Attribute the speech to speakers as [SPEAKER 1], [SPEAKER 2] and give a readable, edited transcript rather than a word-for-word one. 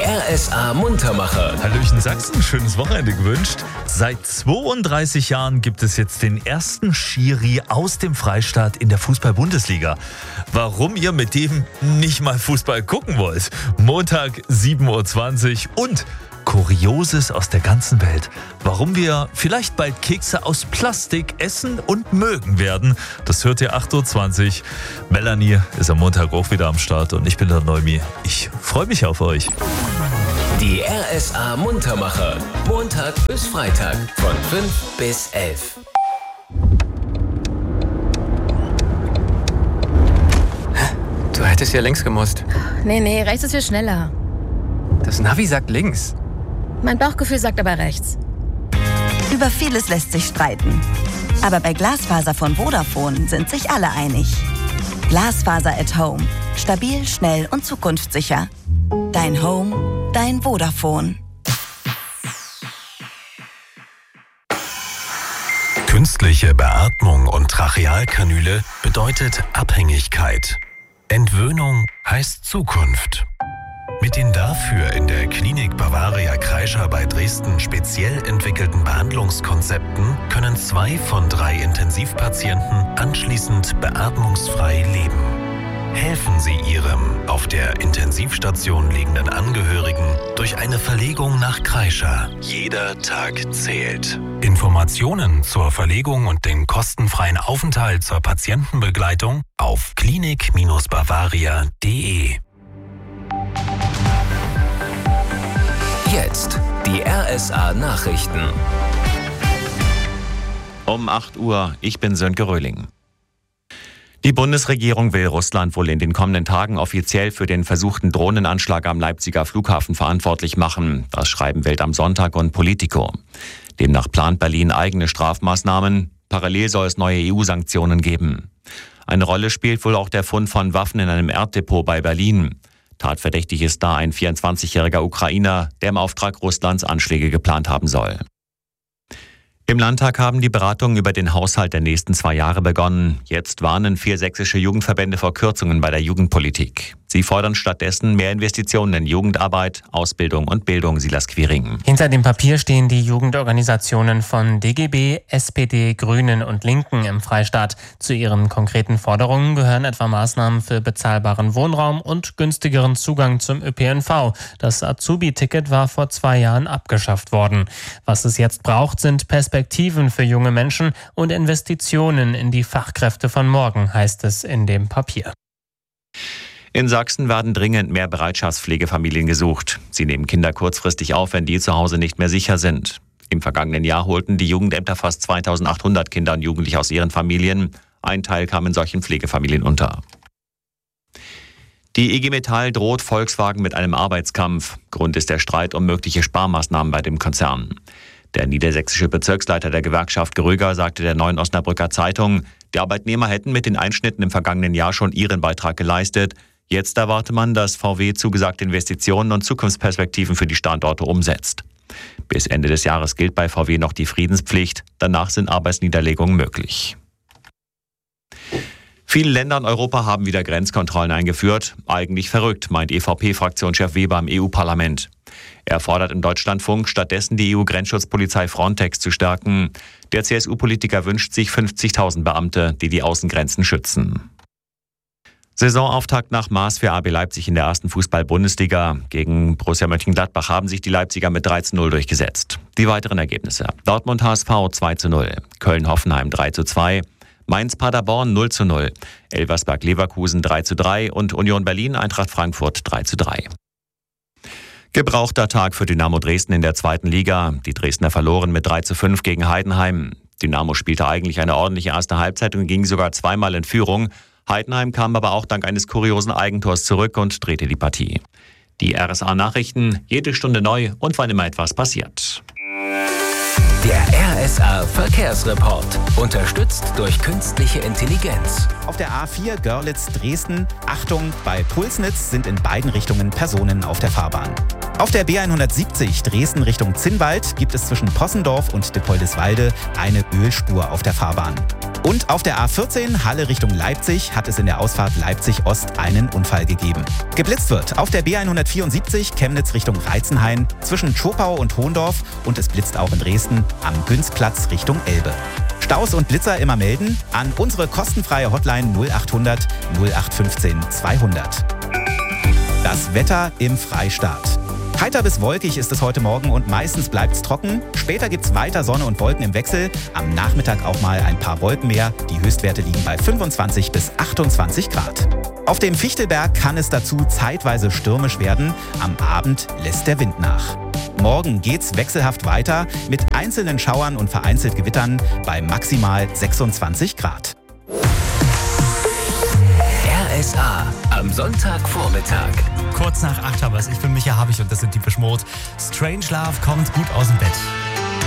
[SPEAKER 1] RSA Muntermacher.
[SPEAKER 2] Hallöchen Sachsen, schönes Wochenende gewünscht. Seit 32 Jahren gibt es jetzt den ersten Schiri aus dem Freistaat in der Fußball-Bundesliga. Warum ihr mit dem nicht mal Fußball gucken wollt? Montag 7.20 Uhr und Kurioses aus der ganzen Welt. Warum wir vielleicht bald Kekse aus Plastik essen und mögen werden, das hört ihr 8.20 Uhr. Melanie ist am Montag auch wieder am Start und ich bin der Neumi. Ich freue mich auf euch.
[SPEAKER 1] Die RSA Muntermacher. Montag bis Freitag von 5 bis 11.
[SPEAKER 3] Du hättest ja links gemusst.
[SPEAKER 4] Nee, rechts ist viel schneller.
[SPEAKER 3] Das Navi sagt links.
[SPEAKER 4] Mein Bauchgefühl sagt aber rechts.
[SPEAKER 5] Über vieles lässt sich streiten. Aber bei Glasfaser von Vodafone sind sich alle einig. Glasfaser at Home. Stabil, schnell und zukunftssicher. Dein Home, dein Vodafone.
[SPEAKER 6] Künstliche Beatmung und Trachealkanüle bedeutet Abhängigkeit. Entwöhnung heißt Zukunft. Mit den dafür in der Klinik Bavaria Kreischer bei Dresden speziell entwickelten Behandlungskonzepten können 2 von 3 Intensivpatienten anschließend beatmungsfrei leben. Helfen Sie Ihrem auf der Intensivstation liegenden Angehörigen durch eine Verlegung nach Kreischer. Jeder Tag zählt. Informationen zur Verlegung und den kostenfreien Aufenthalt zur Patientenbegleitung auf klinik-bavaria.de.
[SPEAKER 1] Jetzt die RSA Nachrichten.
[SPEAKER 7] Um 8 Uhr, ich bin Sönke Röhling. Die Bundesregierung will Russland wohl in den kommenden Tagen offiziell für den versuchten Drohnenanschlag am Leipziger Flughafen verantwortlich machen. Das schreiben Welt am Sonntag und Politico. Demnach plant Berlin eigene Strafmaßnahmen. Parallel soll es neue EU-Sanktionen geben. Eine Rolle spielt wohl auch der Fund von Waffen in einem Erddepot bei Berlin. Tatverdächtig ist da ein 24-jähriger Ukrainer, der im Auftrag Russlands Anschläge geplant haben soll. Im Landtag haben die Beratungen über den Haushalt der nächsten 2 Jahre begonnen. Jetzt warnen 4 sächsische Jugendverbände vor Kürzungen bei der Jugendpolitik. Sie fordern stattdessen mehr Investitionen in Jugendarbeit, Ausbildung und Bildung, Silas Quiring.
[SPEAKER 8] Hinter dem Papier stehen die Jugendorganisationen von DGB, SPD, Grünen und Linken im Freistaat. Zu ihren konkreten Forderungen gehören etwa Maßnahmen für bezahlbaren Wohnraum und günstigeren Zugang zum ÖPNV. Das Azubi-Ticket war vor 2 Jahren abgeschafft worden. Was es jetzt braucht, sind Perspektiven für junge Menschen und Investitionen in die Fachkräfte von morgen, heißt es in dem Papier.
[SPEAKER 7] In Sachsen werden dringend mehr Bereitschaftspflegefamilien gesucht. Sie nehmen Kinder kurzfristig auf, wenn die zu Hause nicht mehr sicher sind. Im vergangenen Jahr holten die Jugendämter fast 2800 Kinder und Jugendliche aus ihren Familien. Ein Teil kam in solchen Pflegefamilien unter. Die IG Metall droht Volkswagen mit einem Arbeitskampf. Grund ist der Streit um mögliche Sparmaßnahmen bei dem Konzern. Der niedersächsische Bezirksleiter der Gewerkschaft Gröger sagte der Neuen Osnabrücker Zeitung, die Arbeitnehmer hätten mit den Einschnitten im vergangenen Jahr schon ihren Beitrag geleistet. Jetzt erwarte man, dass VW zugesagte Investitionen und Zukunftsperspektiven für die Standorte umsetzt. Bis Ende des Jahres gilt bei VW noch die Friedenspflicht. Danach sind Arbeitsniederlegungen möglich. Viele Länder in Europa haben wieder Grenzkontrollen eingeführt. Eigentlich verrückt, meint EVP-Fraktionschef Weber im EU-Parlament. Er fordert im Deutschlandfunk, stattdessen die EU-Grenzschutzpolizei Frontex zu stärken. Der CSU-Politiker wünscht sich 50.000 Beamte, die die Außengrenzen schützen. Saisonauftakt nach Maß für RB Leipzig in der ersten Fußball-Bundesliga. Gegen Borussia Mönchengladbach haben sich die Leipziger mit 3:0 durchgesetzt. Die weiteren Ergebnisse: Dortmund HSV 2:0, Köln-Hoffenheim 3:2, Mainz-Paderborn 0:0, Elversberg-Leverkusen 3:3 und Union Berlin-Eintracht Frankfurt 3:3. Gebrauchter Tag für Dynamo Dresden in der 2. Liga. Die Dresdner verloren mit 3:5 gegen Heidenheim. Dynamo spielte eigentlich eine ordentliche erste Halbzeit und ging sogar zweimal in Führung. Heidenheim kam aber auch dank eines kuriosen Eigentors zurück und drehte die Partie. Die RSA-Nachrichten, jede Stunde neu und wann immer etwas passiert.
[SPEAKER 1] Der RSA Verkehrsreport, unterstützt durch künstliche Intelligenz.
[SPEAKER 9] Auf der A4 Görlitz-Dresden, Achtung, bei Pulsnitz sind in beiden Richtungen Personen auf der Fahrbahn. Auf der B170 Dresden Richtung Zinnwald gibt es zwischen Possendorf und Dippoldiswalde eine Ölspur auf der Fahrbahn. Und auf der A14 Halle Richtung Leipzig hat es in der Ausfahrt Leipzig-Ost einen Unfall gegeben. Geblitzt wird auf der B174 Chemnitz Richtung Reizenhain zwischen Zschopau und Hohndorf und es blitzt auch in Dresden am Günzplatz Richtung Elbe. Staus und Blitzer immer melden an unsere kostenfreie Hotline 0800 0815 200. Das Wetter im Freistaat. Heiter bis wolkig ist es heute Morgen und meistens bleibt es trocken. Später gibt es weiter Sonne und Wolken im Wechsel. Am Nachmittag auch mal ein paar Wolken mehr. Die Höchstwerte liegen bei 25 bis 28 Grad. Auf dem Fichtelberg kann es dazu zeitweise stürmisch werden. Am Abend lässt der Wind nach. Morgen geht's wechselhaft weiter mit einzelnen Schauern und vereinzelt Gewittern bei maximal 26 Grad.
[SPEAKER 1] RSA am Sonntagvormittag.
[SPEAKER 10] Kurz nach 8 haben wir es. Ich bin Micha Habich und das sind Depeche Mode. Strange Love kommt gut aus dem Bett.